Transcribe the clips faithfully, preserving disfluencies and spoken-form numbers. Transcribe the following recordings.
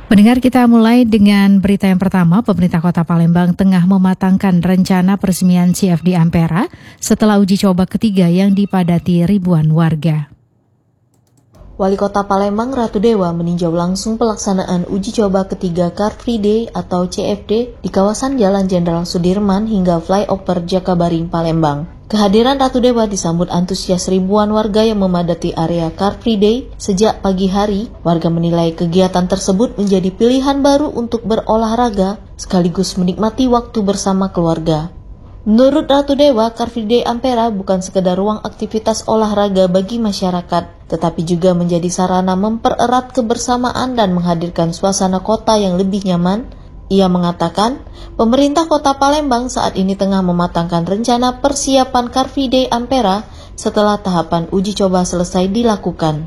Pendengar, kita mulai dengan berita yang pertama. Pemerintah Kota Palembang tengah mematangkan rencana peresmian C F D Ampera setelah uji coba ketiga yang dipadati ribuan warga. Wali Kota Palembang Ratu Dewa meninjau langsung pelaksanaan uji coba ketiga Car Free Day atau C F D di kawasan Jalan Jenderal Sudirman hingga flyover Jakabaring, Palembang. Kehadiran Ratu Dewa disambut antusias ribuan warga yang memadati area Car Free Day sejak pagi hari. Warga menilai kegiatan tersebut menjadi pilihan baru untuk berolahraga sekaligus menikmati waktu bersama keluarga. Menurut Ratu Dewa, Car Free Day Ampera bukan sekedar ruang aktivitas olahraga bagi masyarakat, tetapi juga menjadi sarana mempererat kebersamaan dan menghadirkan suasana kota yang lebih nyaman. Ia mengatakan, pemerintah Kota Palembang saat ini tengah mematangkan rencana persiapan Car Free Day Ampera setelah tahapan uji coba selesai dilakukan.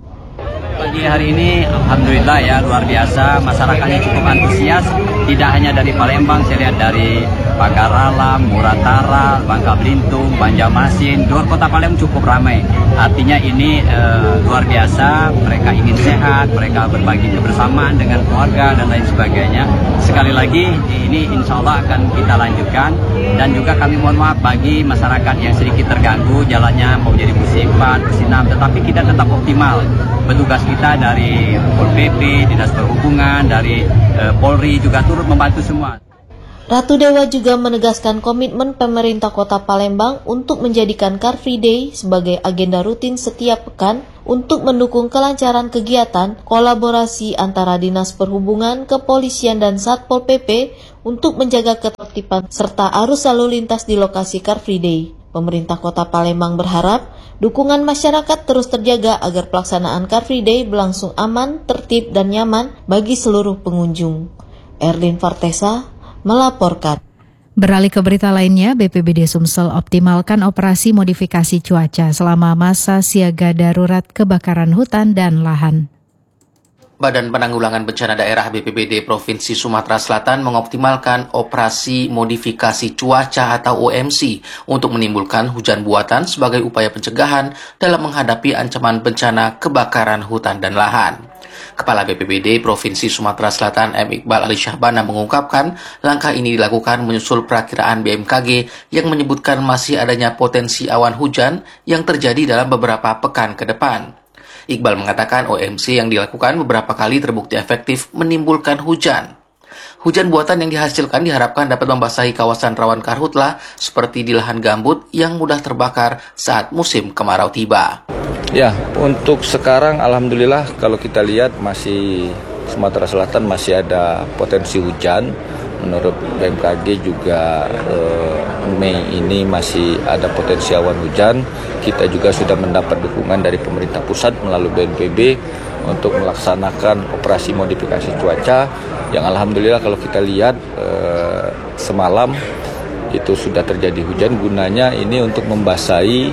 Pagi hari ini alhamdulillah ya, luar biasa, masyarakatnya cukup antusias, tidak hanya dari Palembang, saya lihat dari Pagaralam, Muratara, Bangka Belitung, Banjarmasin, luar Kota Palembang cukup ramai. Artinya ini eh, luar biasa, mereka ingin sehat, mereka berbagi kebersamaan dengan keluarga dan lain sebagainya. Sekali lagi ini insya Allah akan kita lanjutkan, dan juga kami mohon maaf bagi masyarakat yang sedikit terganggu jalannya mau jadi musim empat, musim enam, tetapi kita tetap optimal. Petugas kita dari Pol P P, Dinas Perhubungan, dari eh, Polri juga turut membantu semua. Ratu Dewa juga menegaskan komitmen pemerintah Kota Palembang untuk menjadikan Car Free Day sebagai agenda rutin setiap pekan untuk mendukung kelancaran kegiatan kolaborasi antara Dinas Perhubungan, Kepolisian, dan Satpol P P untuk menjaga ketertiban serta arus lalu lintas di lokasi Car Free Day. Pemerintah Kota Palembang berharap dukungan masyarakat terus terjaga agar pelaksanaan Car Free Day berlangsung aman, tertib, dan nyaman bagi seluruh pengunjung. Erlin Fartesa melaporkan. Beralih ke berita lainnya, B P B D Sumsel optimalkan operasi modifikasi cuaca selama masa siaga darurat kebakaran hutan dan lahan. Badan Penanggulangan Bencana Daerah B P B D Provinsi Sumatera Selatan mengoptimalkan operasi modifikasi cuaca atau O M C untuk menimbulkan hujan buatan sebagai upaya pencegahan dalam menghadapi ancaman bencana kebakaran hutan dan lahan. Kepala B P B D Provinsi Sumatera Selatan M. Iqbal Ali Syahbana mengungkapkan langkah ini dilakukan menyusul perakiraan B M K G yang menyebutkan masih adanya potensi awan hujan yang terjadi dalam beberapa pekan ke depan. Iqbal mengatakan O M C yang dilakukan beberapa kali terbukti efektif menimbulkan hujan. Hujan buatan yang dihasilkan diharapkan dapat membasahi kawasan rawan karhutla seperti di lahan gambut yang mudah terbakar saat musim kemarau tiba. Ya, untuk sekarang alhamdulillah kalau kita lihat masih Sumatera Selatan masih ada potensi hujan. Menurut B M K G juga eh, Mei ini masih ada potensi awan hujan. Kita juga sudah mendapat dukungan dari pemerintah pusat melalui B N P B untuk melaksanakan operasi modifikasi cuaca yang alhamdulillah kalau kita lihat eh, semalam itu sudah terjadi hujan. Gunanya ini untuk membasahi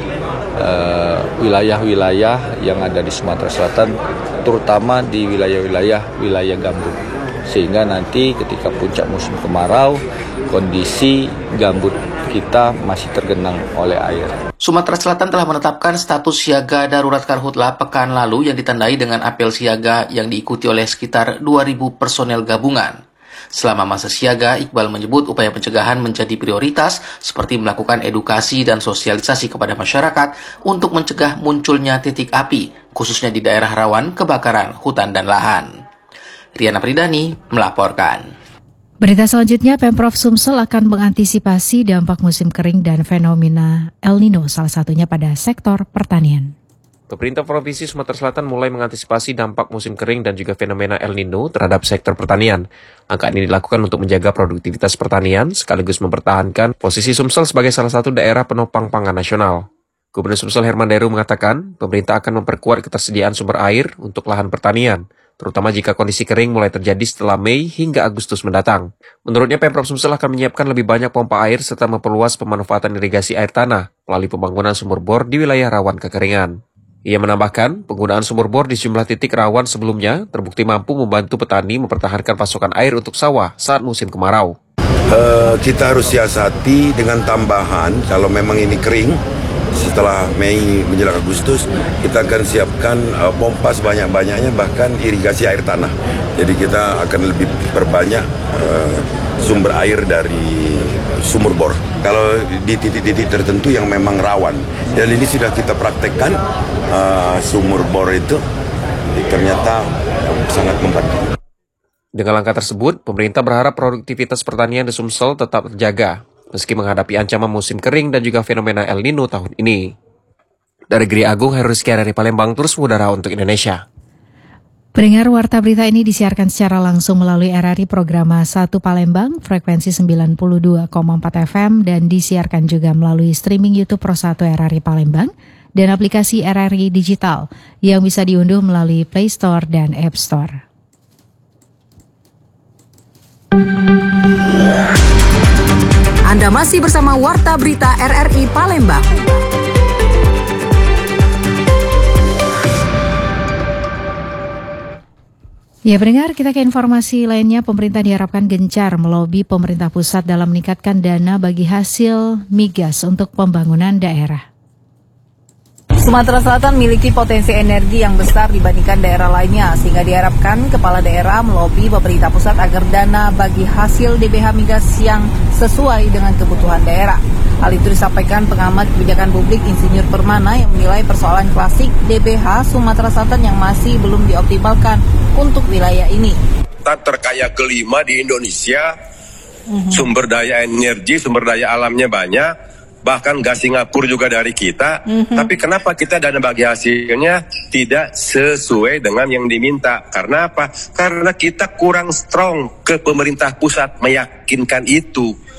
eh, wilayah-wilayah yang ada di Sumatera Selatan, terutama di wilayah-wilayah wilayah gambut. Sehingga nanti ketika puncak musim kemarau, kondisi gambut kita masih tergenang oleh air. Sumatera Selatan telah menetapkan status siaga darurat karhutla pekan lalu yang ditandai dengan apel siaga yang diikuti oleh sekitar dua ribu personel gabungan. Selama masa siaga, Iqbal menyebut upaya pencegahan menjadi prioritas seperti melakukan edukasi dan sosialisasi kepada masyarakat untuk mencegah munculnya titik api, khususnya di daerah rawan kebakaran hutan dan lahan. Riana Pridani melaporkan. Berita selanjutnya, Pemprov Sumsel akan mengantisipasi dampak musim kering dan fenomena El Nino, salah satunya pada sektor pertanian. Pemerintah Provinsi Sumatera Selatan mulai mengantisipasi dampak musim kering dan juga fenomena El Nino terhadap sektor pertanian. Langkah ini dilakukan untuk menjaga produktivitas pertanian sekaligus mempertahankan posisi Sumsel sebagai salah satu daerah penopang pangan nasional. Gubernur Sumsel Herman Deru mengatakan, pemerintah akan memperkuat ketersediaan sumber air untuk lahan pertanian, terutama jika kondisi kering mulai terjadi setelah Mei hingga Agustus mendatang. Menurutnya, Pemprov Sumsel akan menyiapkan lebih banyak pompa air serta memperluas pemanfaatan irigasi air tanah melalui pembangunan sumur bor di wilayah rawan kekeringan. Ia menambahkan, penggunaan sumur bor di sejumlah titik rawan sebelumnya terbukti mampu membantu petani mempertahankan pasokan air untuk sawah saat musim kemarau. Uh, kita harus siasati dengan tambahan, kalau memang ini kering, setelah Mei menjelang Agustus kita akan siapkan uh, pompa sebanyak-banyaknya, bahkan irigasi air tanah. Jadi kita akan lebih perbanyak uh, sumber air dari sumur bor. Kalau di titik-titik tertentu yang memang rawan, dan ini sudah kita praktekkan, uh, sumur bor itu ternyata sangat membantu. Dengan langkah tersebut, pemerintah berharap produktivitas pertanian di Sumsel tetap terjaga, meski menghadapi ancaman musim kering dan juga fenomena El Nino tahun ini. Dari Geri Agung, Heru Rizky dari Palembang, terus mengudara untuk Indonesia. Pendengar, warta berita ini disiarkan secara langsung melalui R R I Programa satu Palembang, frekuensi sembilan puluh dua koma empat F M, dan disiarkan juga melalui streaming YouTube Pro satu R R I Palembang, dan aplikasi R R I Digital yang bisa diunduh melalui Play Store dan App Store. Anda masih bersama Warta Berita R R I Palembang. Ya, pendengar, kita ke informasi lainnya. Pemerintah diharapkan gencar melobi pemerintah pusat dalam meningkatkan dana bagi hasil migas untuk pembangunan daerah. Sumatera Selatan memiliki potensi energi yang besar dibandingkan daerah lainnya, sehingga diharapkan kepala daerah melobi pemerintah pusat agar dana bagi hasil D B H migas yang sesuai dengan kebutuhan daerah. Hal itu disampaikan pengamat kebijakan publik Insinyur Permana yang menilai persoalan klasik D B H Sumatera Selatan yang masih belum dioptimalkan untuk wilayah ini. Kita terkaya kelima di Indonesia, mm-hmm. sumber daya energi, sumber daya alamnya banyak, bahkan gas Singapura juga dari kita, mm-hmm. tapi kenapa kita dana bagi hasilnya tidak sesuai dengan yang diminta? Karena apa? Karena kita kurang strong ke pemerintah pusat meyakinkan itu.